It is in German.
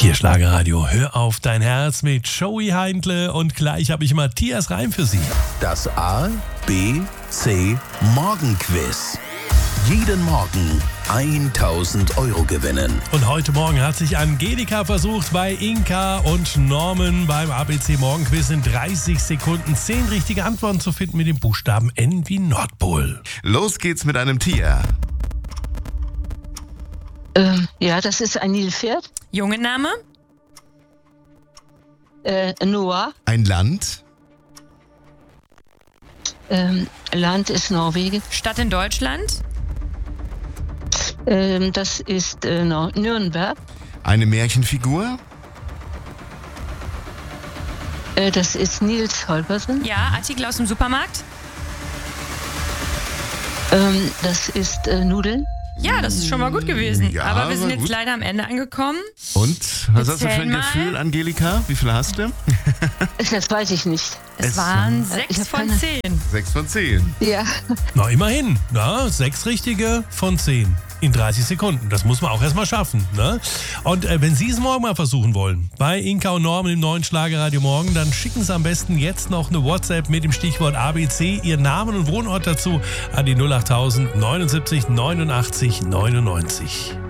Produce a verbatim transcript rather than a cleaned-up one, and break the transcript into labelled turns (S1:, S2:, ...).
S1: Hier Schlagerradio, hör auf dein Herz mit Joey Heindle und gleich habe ich Matthias Reim für Sie.
S2: Das A, B, C Morgenquiz. Jeden Morgen tausend Euro gewinnen.
S1: Und heute Morgen hat sich Angelika versucht bei Inka und Norman beim A B C Morgenquiz in dreißig Sekunden zehn richtige Antworten zu finden mit dem Buchstaben N wie Nordpol.
S3: Los geht's mit einem Tier.
S4: Ähm, ja, das ist ein Nilpferd.
S5: Junge Name?
S4: Äh, Noah.
S3: Ein Land.
S4: Ähm, Land ist Norwegen.
S5: Stadt in Deutschland?
S4: Ähm, das ist äh, Nor- Nürnberg.
S3: Eine Märchenfigur.
S4: Äh, das ist Nils Holgersen.
S5: Ja, Artikel aus dem Supermarkt?
S4: Ähm, das ist äh, Nudeln.
S5: Ja, das ist schon mal gut gewesen.
S3: Ja,
S5: aber wir sind
S3: war
S5: jetzt
S3: gut.
S5: leider am Ende angekommen.
S3: Und was
S5: Wir
S3: hast du für ein
S5: zählen mal.
S3: Gefühl, Angelika? Wie viele hast du?
S4: Das weiß ich nicht.
S5: Es,
S3: Es
S5: waren
S4: ich
S5: sechs
S4: hab
S5: von
S4: keine-
S5: zehn.
S3: Sechs von zehn.
S4: Ja.
S1: Na, immerhin. Na, sechs richtige von zehn in dreißig Sekunden. Das muss man auch erstmal schaffen. Ne? Und äh, wenn Sie es morgen mal versuchen wollen, bei Inka und Norman im neuen Schlagerradio morgen, dann schicken Sie am besten jetzt noch eine WhatsApp mit dem Stichwort A B C, Ihren Namen und Wohnort dazu an die null acht tausend neunundsiebzig neunundachtzig neunundneunzig.